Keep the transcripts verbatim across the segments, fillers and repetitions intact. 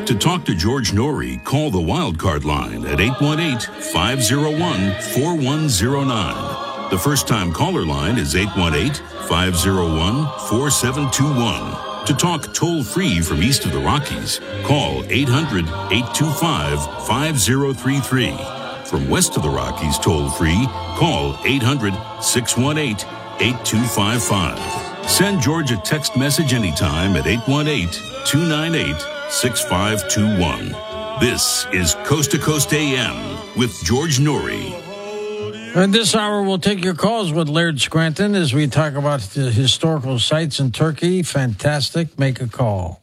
To talk to George Norrie, call the Wildcard line at eight one eight, five oh one, four one oh nine. The first-time caller line is eight one eight, five oh one, four seven two one. To talk toll-free from east of the Rockies, call eight hundred, eight two five, five oh three three. From west of the Rockies toll-free, call eight hundred, six one eight, eight two five five. Send George a text message anytime at eight one eight, two nine eight, six five two one. This is Coast to Coast A M with George Norrie. And this hour, we'll take your calls with Laird Scranton as we talk about the historical sites in Turkey. Fantastic. Make a call.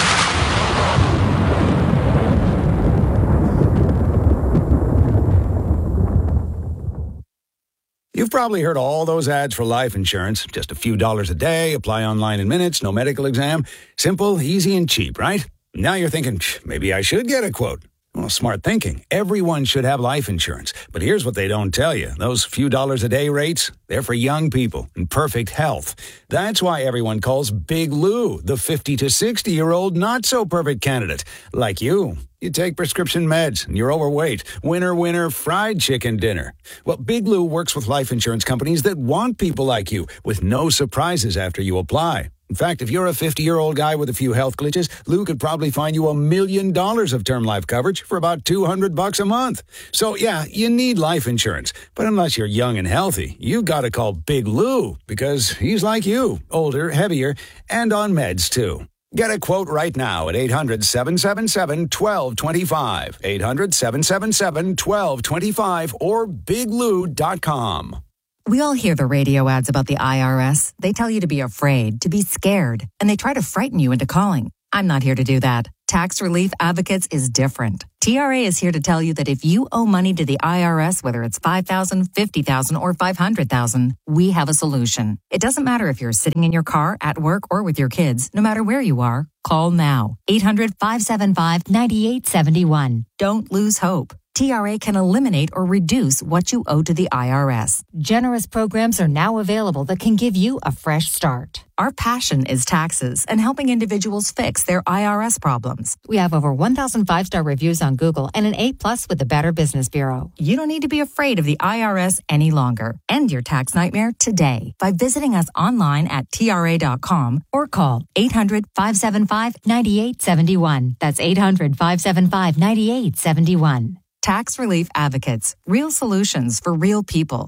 You've probably heard all those ads for life insurance. Just a few dollars a day, apply online in minutes, no medical exam. Simple, easy, and cheap, right? Now you're thinking, maybe I should get a quote. Well, smart thinking. Everyone should have life insurance. But here's what they don't tell you. Those few dollars a day rates, they're for young people in perfect health. That's why everyone calls Big Lou the fifty to sixty-year-old not-so-perfect candidate. Like you. You take prescription meds and you're overweight. Winner, winner, fried chicken dinner. Well, Big Lou works with life insurance companies that want people like you with no surprises after you apply. In fact, if you're a fifty-year-old guy with a few health glitches, Lou could probably find you a million dollars of term life coverage for about two hundred bucks a month. So, yeah, you need life insurance. But unless you're young and healthy, you got to call Big Lou because he's like you, older, heavier, and on meds, too. Get a quote right now at eight hundred, seven seven seven, one two two five, eight hundred, seven seven seven, one two two five, or big lou dot com. We all hear the radio ads about the I R S. They tell you to be afraid, to be scared, and they try to frighten you into calling. I'm not here to do that. Tax Relief Advocates is different. T R A is here to tell you that if you owe money to the I R S, whether it's five thousand dollars, fifty thousand dollars, or five hundred thousand dollars, we have a solution. It doesn't matter if you're sitting in your car, at work, or with your kids. No matter where you are, call now. eight hundred, five seven five, nine eight seven one. Don't lose hope. T R A can eliminate or reduce what you owe to the I R S. Generous programs are now available that can give you a fresh start. Our passion is taxes and helping individuals fix their I R S problems. We have over one thousand five-star reviews on Google and an A plus with the Better Business Bureau. You don't need to be afraid of the I R S any longer. End your tax nightmare today by visiting us online at T R A dot com or call eight hundred, five seven five, nine eight seven one. That's eight hundred, five seven five, nine eight seven one. Tax Relief Advocates. Real solutions for real people.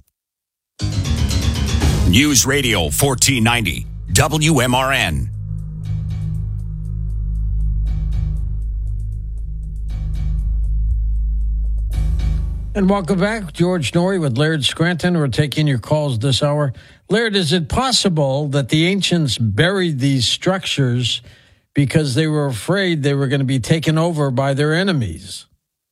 News Radio fourteen ninety, W M R N. And welcome back. George Norrie with Laird Scranton. We're taking your calls this hour. Laird, is it possible that the ancients buried these structures because they were afraid they were going to be taken over by their enemies?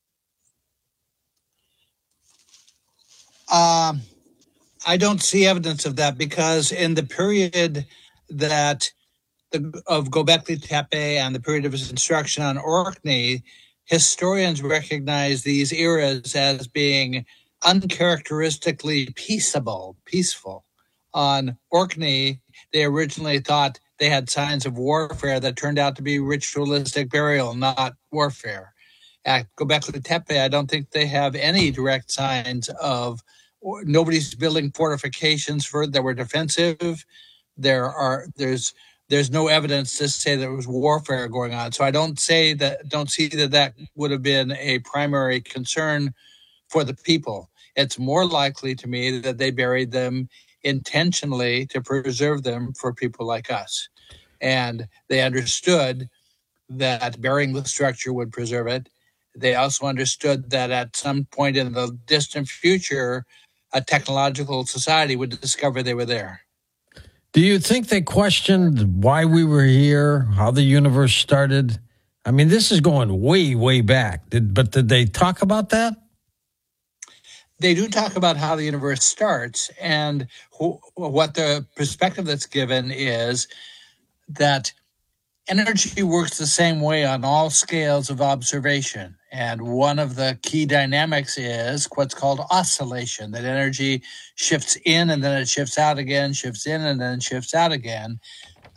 Um, I don't see evidence of that because in the period that the, of Göbekli Tepe and the period of his instruction on Orkney, historians recognize these eras as being uncharacteristically peaceable, peaceful. On Orkney, they originally thought they had signs of warfare that turned out to be ritualistic burial, not warfare. At Göbekli Tepe, I don't think they have any direct signs of nobody's building fortifications for that were defensive. There are there's there's no evidence to say there was warfare going on. So I don't say that don't see that that would have been a primary concern for the people. It's more likely to me that they buried them intentionally to preserve them for people like us. And they understood that burying the structure would preserve it. They also understood that at some point in the distant future, a technological society would discover they were there. Do you think they questioned why we were here, how the universe started? I mean, this is going way, way back. Did, but did they talk about that? They do talk about how the universe starts. And wh- what the perspective that's given is that energy works the same way on all scales of observation. And one of the key dynamics is what's called oscillation, that energy shifts in and then it shifts out again, shifts in and then shifts out again.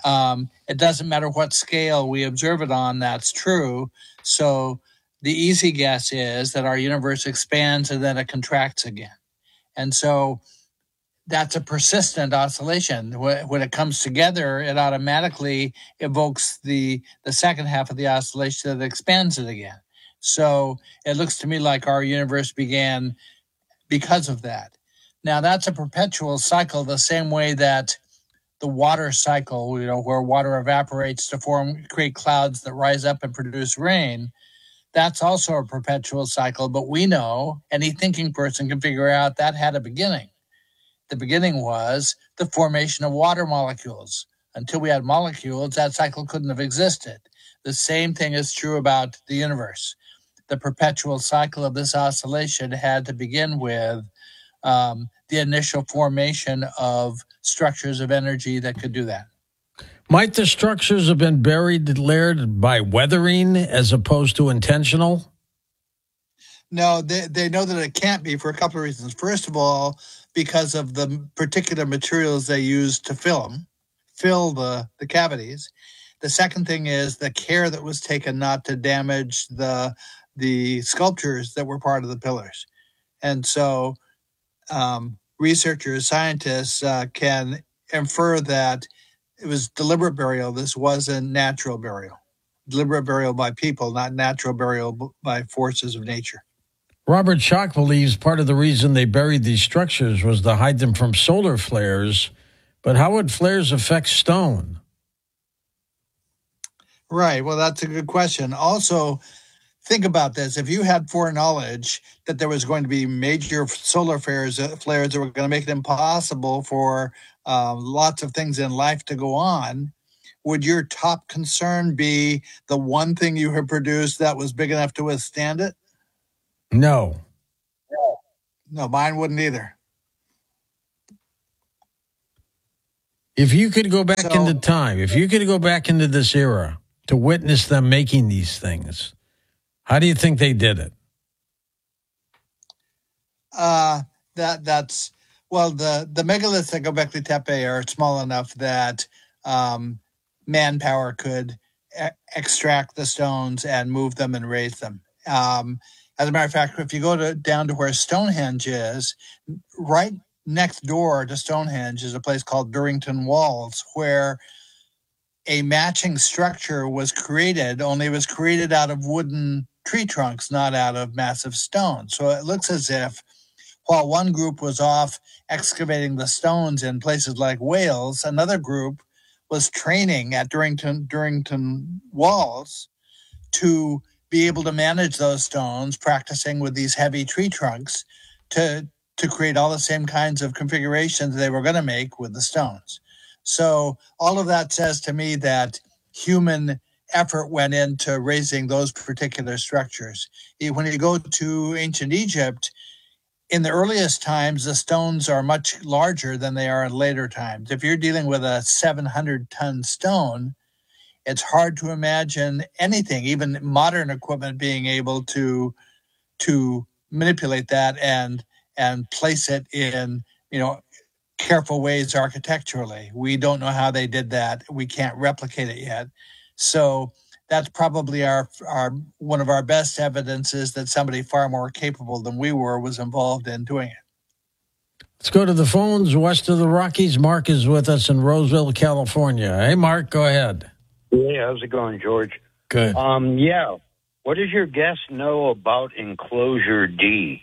Um, it doesn't matter what scale we observe it on, that's true. So the easy guess is that our universe expands and then it contracts again. And so that's a persistent oscillation. When it comes together, it automatically evokes the, the second half of the oscillation that expands it again. So it looks to me like our universe began because of that. Now, that's a perpetual cycle, the same way that the water cycle, you know, where water evaporates to form, create clouds that rise up and produce rain. That's also a perpetual cycle, but we know any thinking person can figure out that had a beginning. The beginning was the formation of water molecules. Until we had molecules, that cycle couldn't have existed. The same thing is true about the universe. The perpetual cycle of this oscillation had to begin with um, the initial formation of structures of energy that could do that. Might the structures have been buried, Laird, by weathering as opposed to intentional? No, they, they know that it can't be for a couple of reasons. First of all, because of the particular materials they use to fill them, fill the, the cavities. The second thing is the care that was taken not to damage the the sculptures that were part of the pillars. And so um, researchers, scientists uh, can infer that it was deliberate burial. This wasn't natural burial. Deliberate burial by people, not natural burial by forces of nature. Robert Schoch believes part of the reason they buried these structures was to hide them from solar flares. But how would flares affect stone? Right. Well, that's a good question. Also, think about this. If you had foreknowledge that there was going to be major solar flares, uh, flares that were going to make it impossible for uh, lots of things in life to go on, would your top concern be the one thing you had produced that was big enough to withstand it? No. No, mine wouldn't either. If you could go back So- into time, if you could go back into this era to witness them making these things, how do you think they did it? Uh, that that's well, the the megaliths at Göbekli Tepe are small enough that um, manpower could e- extract the stones and move them and raise them. Um, as a matter of fact, if you go to down to where Stonehenge is, right next door to Stonehenge is a place called Durrington Walls, where a matching structure was created, only it was created out of wooden tree trunks, not out of massive stone. So it looks as if while one group was off excavating the stones in places like Wales, another group was training at Durrington, Durrington Walls to be able to manage those stones, practicing with these heavy tree trunks to, to create all the same kinds of configurations they were going to make with the stones. So all of that says to me that human effort went into raising those particular structures. When you go to ancient Egypt, in the earliest times, the stones are much larger than they are in later times. If you're dealing with a seven hundred ton stone, it's hard to imagine anything, even modern equipment, being able to to manipulate that and and place it in, you know, careful ways architecturally. We don't know how they did that. We can't replicate it yet. So that's probably our our one of our best evidences that somebody far more capable than we were was involved in doing it. Let's go to the phones west of the Rockies. Mark is with us in Roseville, California. Hey, Mark, go ahead. Hey, how's it going, George? Good. Um, yeah. What does your guest know about Enclosure D?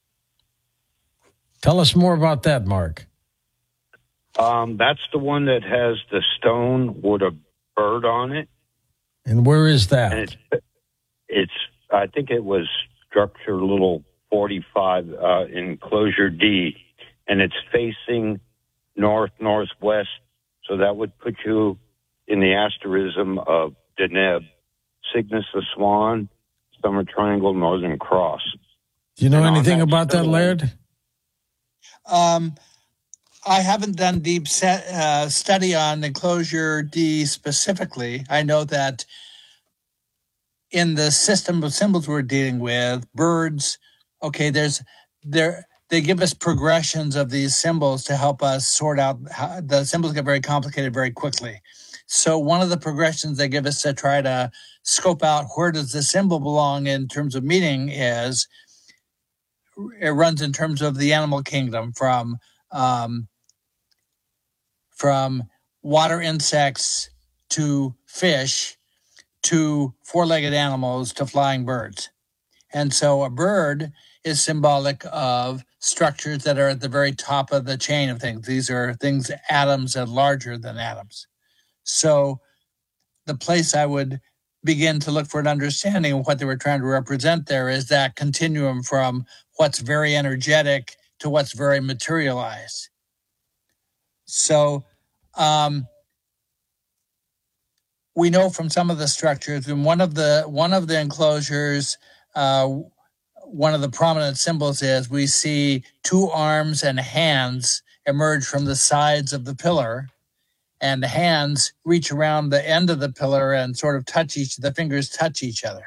Tell us more about that, Mark. Um, that's the one that has the stone with a bird on it. And where is that? And it's, it's I think it was structure little forty-five, uh, Enclosure D, and it's facing north-northwest, so that would put you in the asterism of Deneb, Cygnus the Swan, Summer Triangle, Northern Cross. Do you know And anything that about that, stone- Laird? Um, I haven't done deep set, uh, study on Enclosure D specifically. I know that in the system of symbols we're dealing with, birds, okay, there's there they give us progressions of these symbols to help us sort out how the symbols get very complicated very quickly. So one of the progressions they give us to try to scope out where does the symbol belong in terms of meaning is it runs in terms of the animal kingdom from um, from water insects to fish to four-legged animals to flying birds. And so a bird is symbolic of structures that are at the very top of the chain of things. These are things, atoms, and larger than atoms. So the place I would begin to look for an understanding of what they were trying to represent there is that continuum from what's very energetic to what's very materialized. So um, we know from some of the structures, in one of the one of the enclosures, uh, one of the prominent symbols is we see two arms and hands emerge from the sides of the pillar, and the hands reach around the end of the pillar and sort of touch each, the fingers touch each other.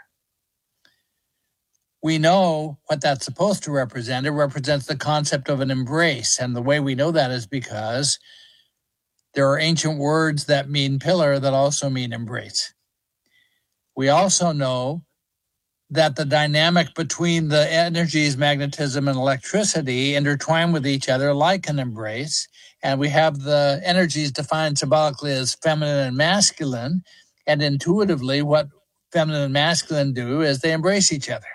We know what that's supposed to represent. It represents the concept of an embrace, and the way we know that is because there are ancient words that mean pillar that also mean embrace. We also know that the dynamic between the energies, magnetism, and electricity intertwine with each other like an embrace. And we have the energies defined symbolically as feminine and masculine. And intuitively, what feminine and masculine do is they embrace each other.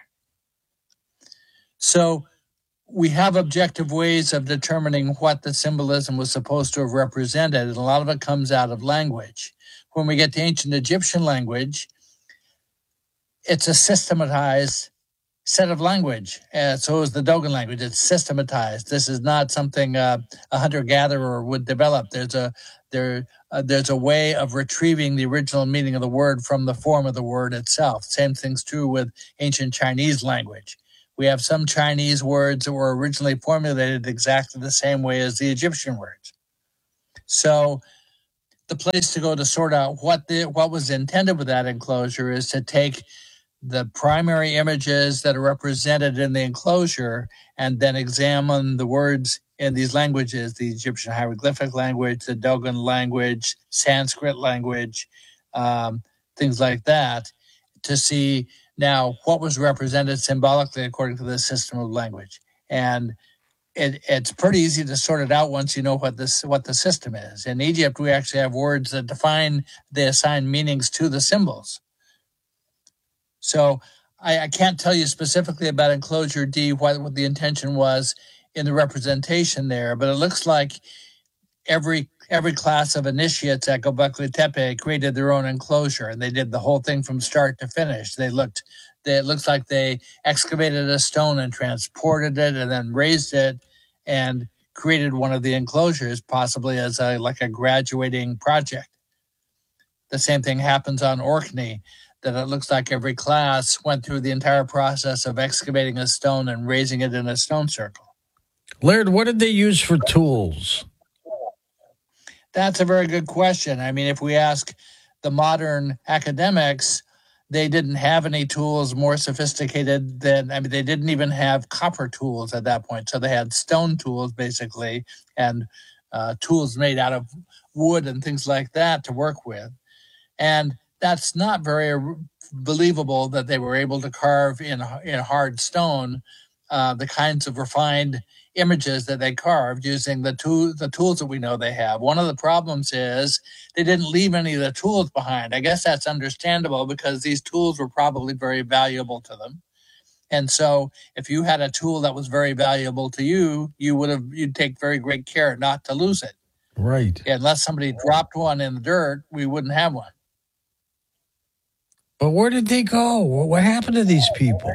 So we have objective ways of determining what the symbolism was supposed to have represented, and a lot of it comes out of language. When we get to ancient Egyptian language, it's a systematized set of language. Uh, so is the Dogon language. It's systematized. This is not something uh, a hunter-gatherer would develop. There's a there uh, there's a way of retrieving the original meaning of the word from the form of the word itself. Same thing's true with ancient Chinese language. We have some Chinese words that were originally formulated exactly the same way as the Egyptian words. So the place to go to sort out what the what was intended with that enclosure is to take the primary images that are represented in the enclosure and then examine the words in these languages, the Egyptian hieroglyphic language, the Dogon language, Sanskrit language, um, things like that, to see now what was represented symbolically according to this system of language. And it, it's pretty easy to sort it out once you know what this what the system is. In Egypt, we actually have words that define, they assign meanings to the symbols. So I, I can't tell you specifically about enclosure D what, what the intention was in the representation there, but it looks like every every class of initiates at Göbekli Tepe created their own enclosure, and they did the whole thing from start to finish. They looked, they, it looks like they excavated a stone and transported it and then raised it and created one of the enclosures, possibly as a like a graduating project. The same thing happens on Orkney, that it looks like every class went through the entire process of excavating a stone and raising it in a stone circle. Laird, what did they use for tools? That's a very good question. I mean, if we ask the modern academics, they didn't have any tools more sophisticated than, I mean, they didn't even have copper tools at that point. So they had stone tools, basically, and uh, tools made out of wood and things like that to work with. And that's not very believable that they were able to carve in, in hard stone uh, the kinds of refined images that they carved using the, tool, the tools that we know they have. One of the problems is they didn't leave any of the tools behind. I guess that's understandable because these tools were probably very valuable to them. And so if you had a tool that was very valuable to you, you would have, you'd take very great care not to lose it. Right. Unless somebody dropped one in the dirt, we wouldn't have one. But where did they go? What happened to these people?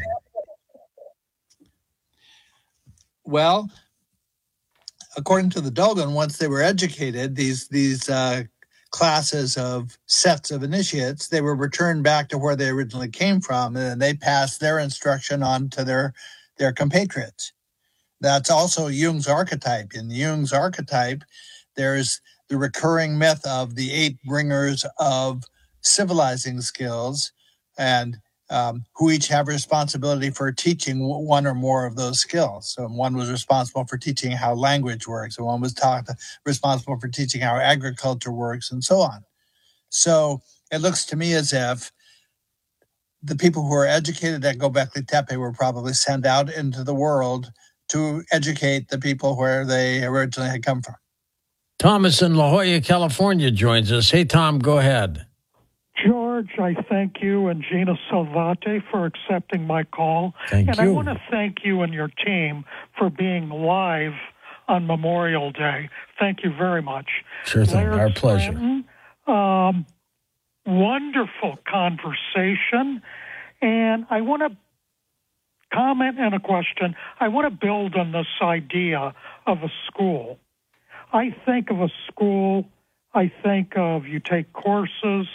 Well, according to the Dogon, once they were educated, these these uh, classes of sets of initiates, they were returned back to where they originally came from, and then they passed their instruction on to their, their compatriots. That's also Jung's archetype. In Jung's archetype, there's the recurring myth of the eight bringers of civilizing skills, and um, who each have responsibility for teaching one or more of those skills. So one was responsible for teaching how language works, and one was taught, responsible for teaching how agriculture works, and so on. So it looks to me as if the people who are educated at Göbekli Tepe were probably sent out into the world to educate the people where they originally had come from. Thomas in La Jolla, California joins us. Hey, Tom, go ahead. George, I thank you and Gina Salvate for accepting my call. Thank and you. I want to thank you and your team for being live on Memorial Day. Thank you very much. Sure thing. Laird Our pleasure. Scranton, um, wonderful conversation. And I want to comment and a question. I want to build on this idea of a school. I think of a school, I think of you take courses,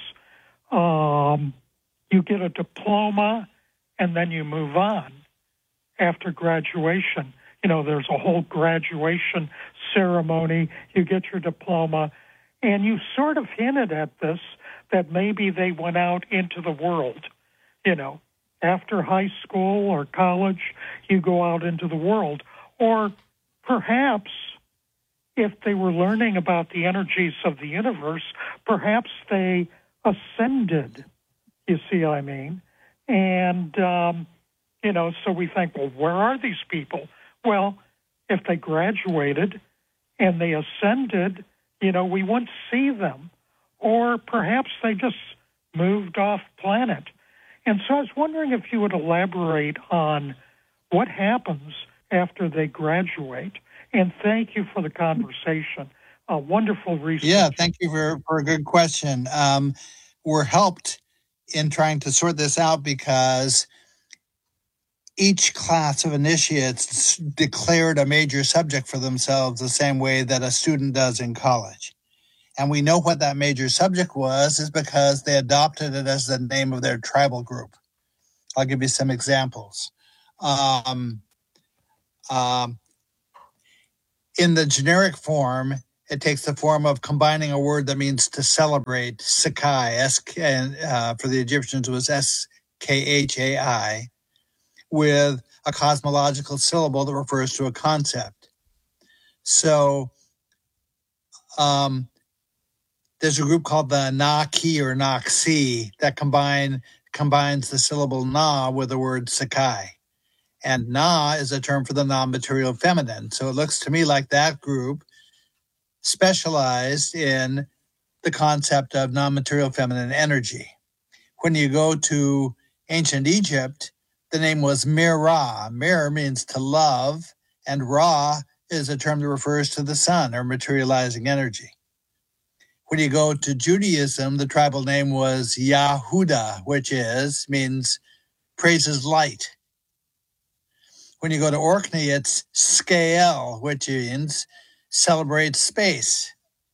um, you get a diploma, and then you move on after graduation. You know, there's a whole graduation ceremony. You get your diploma, and you sort of hinted at this, that maybe they went out into the world. You know, after high school or college, you go out into the world. Or perhaps if they were learning about the energies of the universe, perhaps they ascended, you see what I mean? And, um, you know, so we think, well, where are these people? Well, if they graduated and they ascended, you know, we wouldn't see them. Or perhaps they just moved off planet. And so I was wondering if you would elaborate on what happens after they graduate. And thank you for the conversation. A wonderful research. Yeah, thank you for, for a good question. Um, we're helped in trying to sort this out because each class of initiates declared a major subject for themselves the same way that a student does in college. And we know what that major subject was is because they adopted it as the name of their tribal group. I'll give you some examples. Um, um, in the generic form, it takes the form of combining a word that means to celebrate, Sakai, S- and uh, for the Egyptians was S K H A I, with a cosmological syllable that refers to a concept. So, um, there's a group called the Na-Ki or Naxi that combine combines the syllable Na with the word Sakai. And Na is a term for the non-material feminine. So it looks to me like that group specialized in the concept of non-material feminine energy. When you go to ancient Egypt, the name was Mir-Ra. Mir means to love, and Ra is a term that refers to the sun or materializing energy. When you go to Judaism, the tribal name was Yahuda, which is, means praises light. When you go to Orkney, it's Skael, which means celebrates space.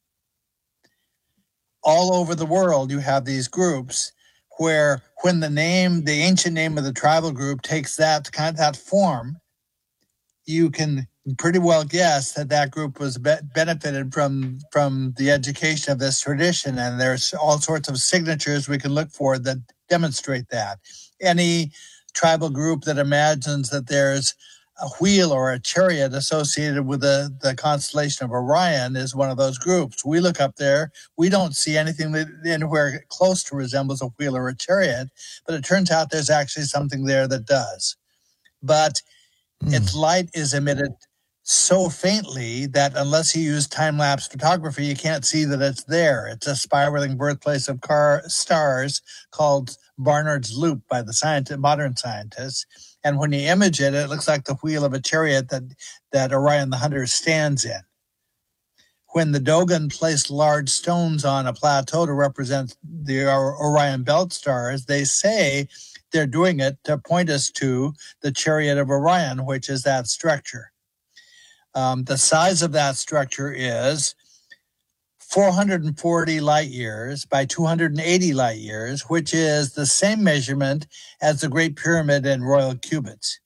All over the world, you have these groups where when the name, the ancient name of the tribal group takes that kind of that form, you can pretty well guess that that group was be- benefited from from the education of this tradition, and there's all sorts of signatures we can look for that demonstrate that. Any tribal group that imagines that there's a wheel or a chariot associated with the, the constellation of Orion is one of those groups. We look up there, we don't see anything that anywhere close to resembles a wheel or a chariot, but it turns out there's actually something there that does. But mm. its light is emitted so faintly that unless you use time-lapse photography, you can't see that it's there. It's a spiraling birthplace of car stars called Barnard's Loop by the scientist, modern scientists. And when you image it, it looks like the wheel of a chariot that, that Orion the Hunter stands in. When the Dogon placed large stones on a plateau to represent the Orion belt stars, they say they're doing it to point us to the chariot of Orion, which is that structure. Um, the size of that structure is four hundred forty light years by two hundred eighty light years, which is the same measurement as the Great Pyramid in royal cubits.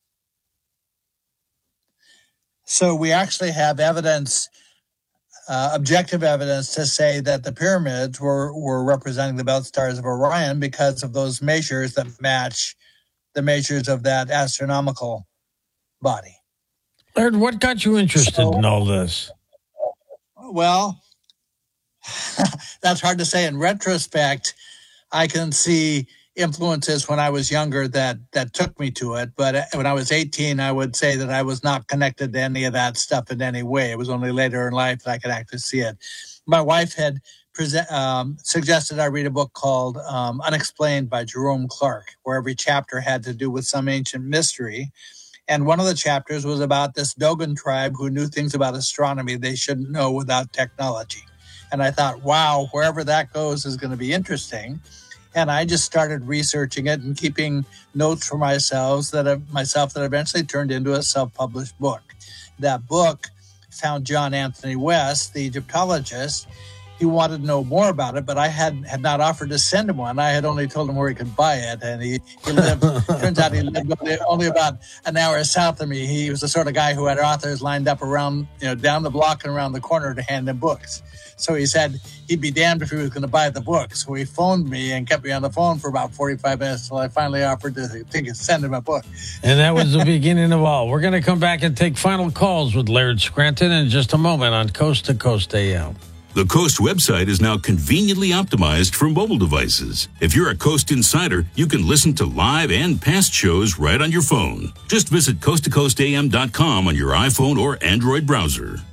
So we actually have evidence, uh, objective evidence to say that the pyramids were, were representing the belt stars of Orion because of those measures that match the measures of that astronomical body. Laird, what got you interested so, in all this? Well, that's hard to say. In retrospect, I can see influences when I was younger that that took me to it. But when I was eighteen, I would say that I was not connected to any of that stuff in any way. It was only later in life that I could actually see it. My wife had present, um, suggested I read a book called um, Unexplained by Jerome Clark, where every chapter had to do with some ancient mystery. And one of the chapters was about this Dogon tribe who knew things about astronomy they shouldn't know without technology. And I thought, wow, wherever that goes is going to be interesting. And I just started researching it and keeping notes for myself that have, myself that eventually turned into a self-published book. That book found John Anthony West, the Egyptologist. He wanted to know more about it, but I had, had not offered to send him one. I had only told him where he could buy it. And he, he lived, turns out he lived only about an hour south of me. He was the sort of guy who had authors lined up around, you know, down the block and around the corner to hand him books. So he said he'd be damned if he was going to buy the book. So he phoned me and kept me on the phone for about forty-five minutes until I finally offered to think of send him a book. And that was the beginning of all. We're going to come back and take final calls with Laird Scranton in just a moment on Coast to Coast A M. The Coast website is now conveniently optimized for mobile devices. If you're a Coast insider, you can listen to live and past shows right on your phone. Just visit coast to coast a m dot com on your iPhone or Android browser.